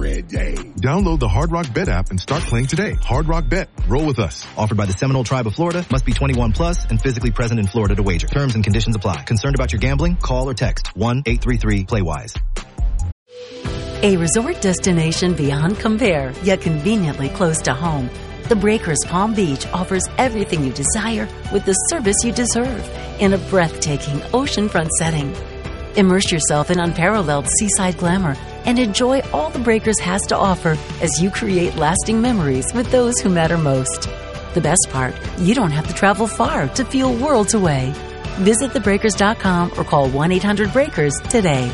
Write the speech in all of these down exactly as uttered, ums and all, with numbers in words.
every day. Download the Hard Rock Bet app and start playing today. Hard Rock Bet. Roll with us. Offered by the Seminole Tribe of Florida. Must be twenty-one plus and physically present in Florida to wager. Terms and conditions apply. Concerned about your gambling? Call or text one eight three three play wise. A resort destination beyond compare, yet conveniently close to home. The Breakers Palm Beach offers everything you desire with the service you deserve in a breathtaking oceanfront setting. Immerse yourself in unparalleled seaside glamour and enjoy all the Breakers has to offer as you create lasting memories with those who matter most. The best part, you don't have to travel far to feel worlds away. Visit the breakers dot com or call one eight hundred breakers today.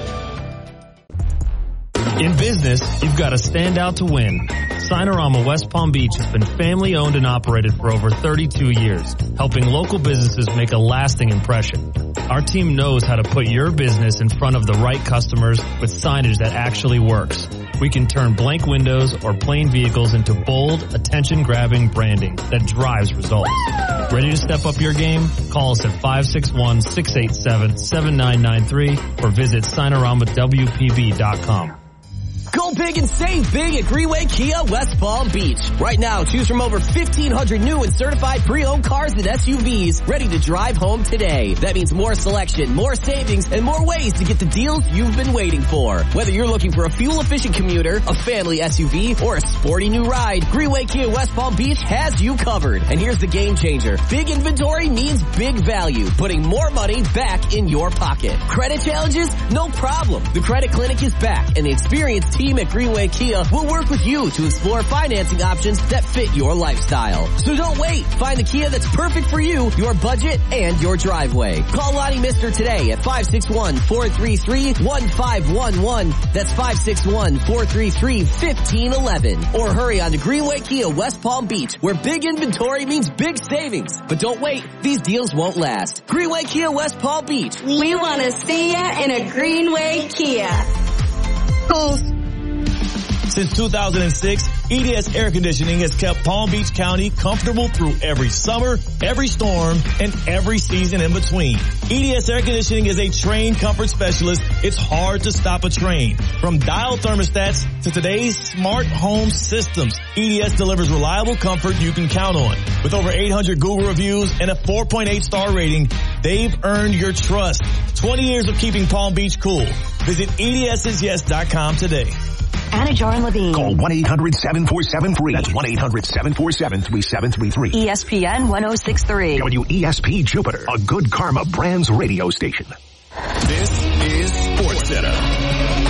In business, you've got to stand out to win. Sinorama West Palm Beach has been family owned and operated for over thirty-two years, helping local businesses make a lasting impression. Our team knows how to put your business in front of the right customers with signage that actually works. We can turn blank windows or plain vehicles into bold, attention-grabbing branding that drives results. Ready to step up your game? Call us at five six one, six eight seven, seven nine nine three or visit Sinorama W P B dot com. Go big and save big at Greenway Kia West Palm Beach. Right now, choose from over fifteen hundred new and certified pre-owned cars and S U Vs ready to drive home today. That means more selection, more savings, and more ways to get the deals you've been waiting for. Whether you're looking for a fuel-efficient commuter, a family S U V, or a sporty new ride, Greenway Kia West Palm Beach has you covered. And here's the game changer. Big inventory means big value, putting more money back in your pocket. Credit challenges? No problem. The Credit Clinic is back, and the experienced team at Greenway Kia will work with you to explore financing options that fit your lifestyle. So don't wait. Find the Kia that's perfect for you, your budget, and your driveway. Call Lonnie Mister today at five six one, four three three, one five one one. That's five six one, four three three, one five one one. Or hurry on to Greenway Kia West Palm Beach, where big inventory means big savings. But don't wait. These deals won't last. Greenway Kia West Palm Beach. We want to see ya in a Greenway Kia. Calls. Since two thousand six, E D S Air Conditioning has kept Palm Beach County comfortable through every summer, every storm, and every season in between. E D S Air Conditioning is a trained comfort specialist. It's hard to stop a train. From dial thermostats to today's smart home systems, E D S delivers reliable comfort you can count on. With over eight hundred Google reviews and a four point eight star rating, they've earned your trust. twenty years of keeping Palm Beach cool. Visit E D S is yes dot com today. Anna Jar and Levine. Call one eight hundred, seven four seven, free. That's one eight hundred, seven four seven, three seven three three. E S P N one oh six point three. W E S P Jupiter, a Good Karma Brands radio station. This is Sports Center.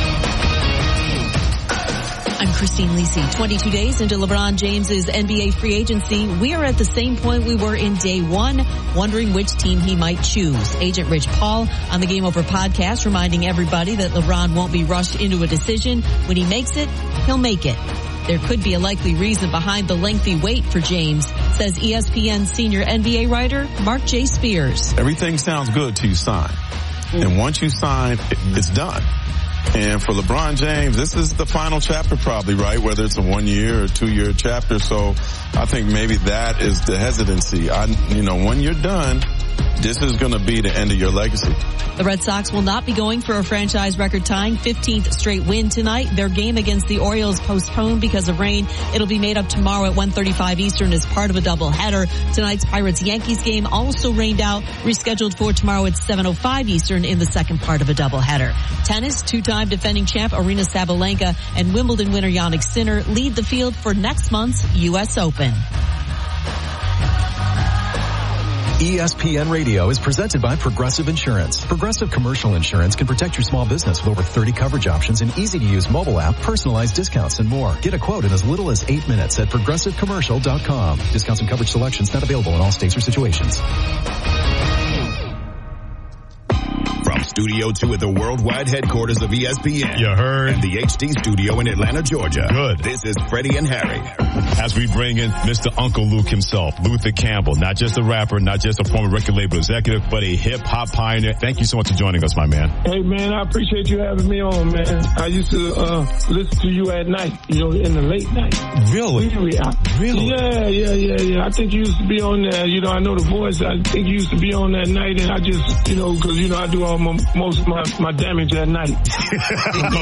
I'm Christine Lisi. twenty-two days into LeBron James's N B A free agency, we are at the same point we were in day one, wondering which team he might choose. Agent Rich Paul on the Game Over podcast reminding everybody that LeBron won't be rushed into a decision. When he makes it, he'll make it. There could be a likely reason behind the lengthy wait for James, says E S P N senior N B A writer Mark J. Spears. Everything sounds good till you sign. And once you sign, it's done. And for LeBron James, this is the final chapter probably, right? Whether it's a one year or two year chapter. So I think maybe that is the hesitancy. I, you know, when you're done, this is going to be the end of your legacy. The Red Sox will not be going for a franchise record-tying fifteenth straight win tonight. Their game against the Orioles postponed because of rain. It'll be made up tomorrow at one thirty-five Eastern as part of a doubleheader. Tonight's Pirates-Yankees game also rained out, rescheduled for tomorrow at seven oh five Eastern in the second part of a doubleheader. Tennis, two-time defending champ Aryna Sabalenka and Wimbledon winner Jannik Sinner lead the field for next month's U S Open. E S P N Radio is presented by Progressive Insurance. Progressive Commercial Insurance can protect your small business with over thirty coverage options and easy-to-use mobile app, personalized discounts, and more. Get a quote in as little as eight minutes at progressive commercial dot com. Discounts and coverage selections not available in all states or situations. From Studio two at the worldwide headquarters of E S P N. You heard. And the H D studio in Atlanta, Georgia. Good. This is Freddie and Harry. As we bring in Mister Uncle Luke himself, Luther Campbell, not just a rapper, not just a former record label executive, but a hip-hop pioneer. Thank you so much for joining us, my man. Hey, man, I appreciate you having me on, man. I used to uh listen to you at night, you know, in the late night. Really? Really? I, really? Yeah, yeah, yeah, yeah. I think you used to be on there. You know, I know the voice. I think you used to be on that night, and I just, you know, because, you know, I do all my, most of my, my damage at night.